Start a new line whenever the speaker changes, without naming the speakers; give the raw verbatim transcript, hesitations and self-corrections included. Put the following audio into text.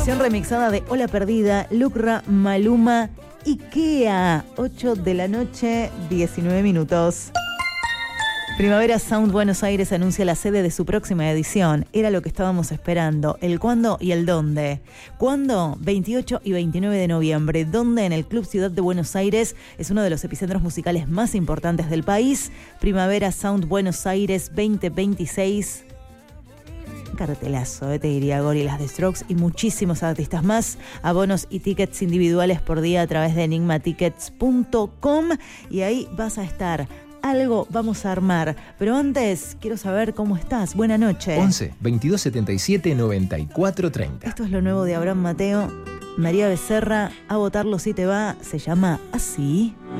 Versión remixada de Ola Perdida, Lucra, Maluma, Ikea. ocho de la noche, diecinueve minutos. Primavera Sound Buenos Aires anuncia la sede de su próxima edición. Era lo que estábamos esperando. El cuándo y el dónde. ¿Cuándo? veintiocho y veintinueve de noviembre. ¿Dónde? En el Club Ciudad de Buenos Aires. Es uno de los epicentros musicales más importantes del país. Primavera Sound Buenos Aires veinte veintiséis. Cartelazo, eh, te diría, Gorillaz, The Strokes y muchísimos artistas más. Abonos y tickets individuales por día a través de enigma tickets punto com y ahí vas a estar. Algo vamos a armar, pero antes quiero saber cómo estás. Buena noche.
once, veintidós setenta y siete, noventa y cuatro treinta.
Esto es lo nuevo de Abraham Mateo, María Becerra, A Votarlo Si Te Va, se llama Así.